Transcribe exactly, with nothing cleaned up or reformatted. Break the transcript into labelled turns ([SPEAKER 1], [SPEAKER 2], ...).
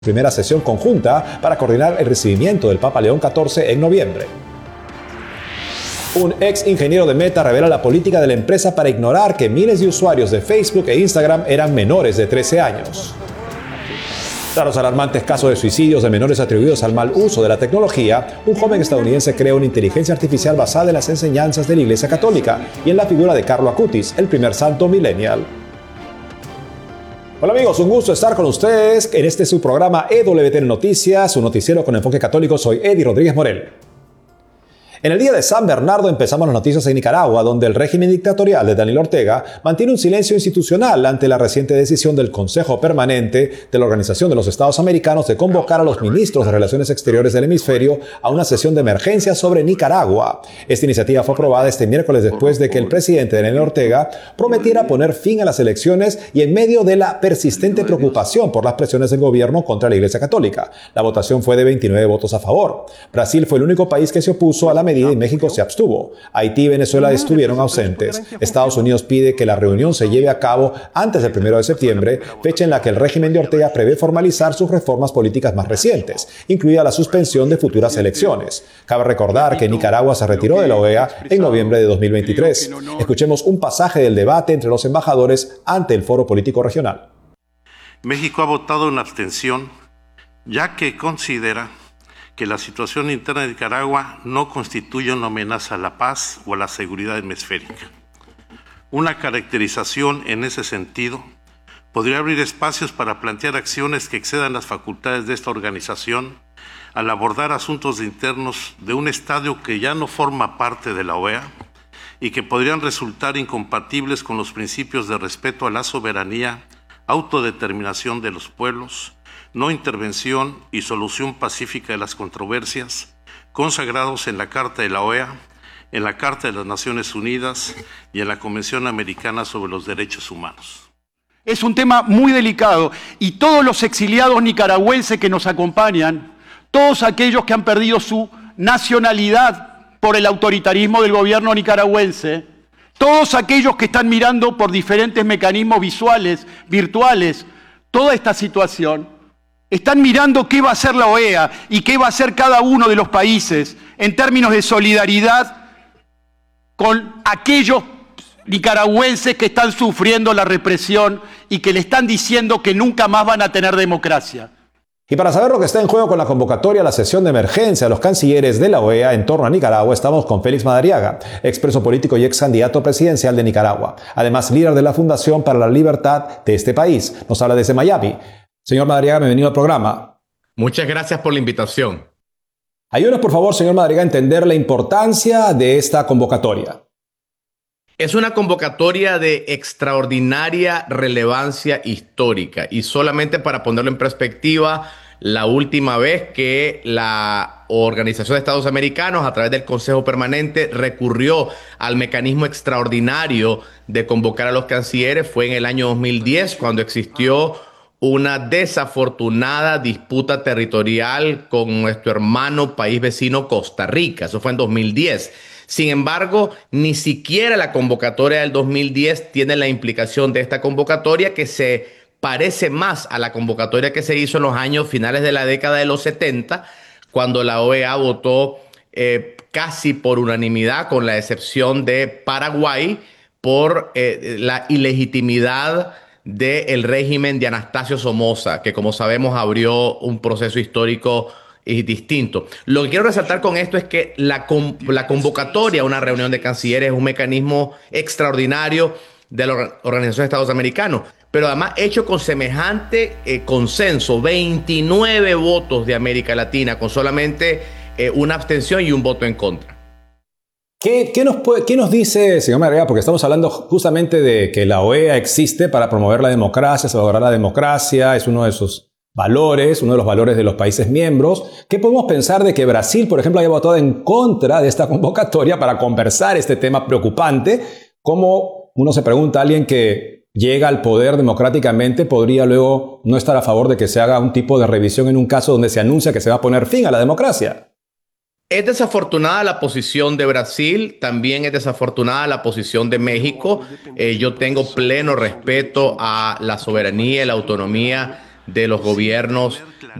[SPEAKER 1] Primera sesión conjunta para coordinar el recibimiento del Papa León catorce en noviembre. Un ex ingeniero de Meta revela la política de la empresa para ignorar que miles de usuarios de Facebook e Instagram eran menores de trece años. Tras los alarmantes casos de suicidios de menores atribuidos al mal uso de la tecnología, un joven estadounidense creó una inteligencia artificial basada en las enseñanzas de la Iglesia Católica y en la figura de Carlo Acutis, el primer santo millennial. Hola amigos, un gusto estar con ustedes en este su programa E W T N Noticias, su noticiero con enfoque católico. Soy Eddie Rodríguez Morel. En el día de San Bernardo empezamos las noticias en Nicaragua, donde el régimen dictatorial de Daniel Ortega mantiene un silencio institucional ante la reciente decisión del Consejo Permanente de la Organización de los Estados Americanos de convocar a los ministros de Relaciones Exteriores del hemisferio a una sesión de emergencia sobre Nicaragua. Esta iniciativa fue aprobada este miércoles después de que el presidente Daniel Ortega prometiera poner fin a las elecciones y en medio de la persistente preocupación por las presiones del gobierno contra la Iglesia Católica. La votación fue de veintinueve votos a favor. Brasil fue el único país que se opuso a la medida y México se abstuvo. Haití y Venezuela estuvieron ausentes. Estados Unidos pide que la reunión se lleve a cabo antes del primero de septiembre, fecha en la que el régimen de Ortega prevé formalizar sus reformas políticas más recientes, incluida la suspensión de futuras elecciones. Cabe recordar que Nicaragua se retiró de la O E A en noviembre de dos mil veintitrés. Escuchemos un pasaje del debate entre los embajadores ante el Foro Político Regional.
[SPEAKER 2] México ha votado en abstención, ya que considera que la situación interna de Nicaragua no constituye una amenaza a la paz o a la seguridad hemisférica. Una caracterización en ese sentido podría abrir espacios para plantear acciones que excedan las facultades de esta organización al abordar asuntos internos de un estadio que ya no forma parte de la O E A y que podrían resultar incompatibles con los principios de respeto a la soberanía, autodeterminación de los pueblos, no intervención y solución pacífica de las controversias, consagrados en la Carta de la O E A, en la Carta de las Naciones Unidas y en la Convención Americana sobre los Derechos Humanos.
[SPEAKER 3] Es un tema muy delicado y todos los exiliados nicaragüenses que nos acompañan, todos aquellos que han perdido su nacionalidad por el autoritarismo del gobierno nicaragüense, todos aquellos que están mirando por diferentes mecanismos visuales, virtuales, toda esta situación, están mirando qué va a hacer la O E A y qué va a hacer cada uno de los países en términos de solidaridad con aquellos nicaragüenses que están sufriendo la represión y que le están diciendo que nunca más van a tener democracia.
[SPEAKER 1] Y para saber lo que está en juego con la convocatoria a la sesión de emergencia de los cancilleres de la O E A en torno a Nicaragua, estamos con Félix Madariaga, expreso político y ex candidato presidencial de Nicaragua, además líder de la Fundación para la Libertad de este país. Nos habla desde Miami. Señor Madariaga, bienvenido al programa.
[SPEAKER 4] Muchas gracias por la invitación.
[SPEAKER 1] Ayúdenos, por favor, señor Madariaga, a entender la importancia de esta convocatoria.
[SPEAKER 4] Es una convocatoria de extraordinaria relevancia histórica y solamente para ponerlo en perspectiva, la última vez que la Organización de Estados Americanos a través del Consejo Permanente recurrió al mecanismo extraordinario de convocar a los cancilleres fue en el año dos mil diez, cuando existió una desafortunada disputa territorial con nuestro hermano país vecino Costa Rica. Eso fue en dos mil diez. Sin embargo, ni siquiera la convocatoria del dos mil diez tiene la implicación de esta convocatoria, que se parece más a la convocatoria que se hizo en los años finales de la década de los setenta, cuando la O E A votó eh, casi por unanimidad, con la excepción de Paraguay, por eh, la ilegitimidad del régimen de Anastasio Somoza, que como sabemos abrió un proceso histórico eh, distinto. Lo que quiero resaltar con esto es que la, con, la convocatoria a una reunión de cancilleres es un mecanismo extraordinario de la Organización de Estados Americanos, pero además hecho con semejante eh, consenso, veintinueve votos de América Latina, con solamente eh, una abstención y un voto en contra.
[SPEAKER 1] ¿Qué, qué, nos puede, ¿Qué nos dice, señor Madariaga? Porque estamos hablando justamente de que la O E A existe para promover la democracia, salvaguardar la democracia, es uno de sus valores, uno de los valores de los países miembros. ¿Qué podemos pensar de que Brasil, por ejemplo, haya votado en contra de esta convocatoria para conversar este tema preocupante? ¿Cómo uno se pregunta a alguien que llega al poder democráticamente podría luego no estar a favor de que se haga un tipo de revisión en un caso donde se anuncia que se va a poner fin a la democracia?
[SPEAKER 4] Es desafortunada la posición de Brasil, también es desafortunada la posición de México. Eh, yo tengo pleno respeto a la soberanía y la autonomía de los gobiernos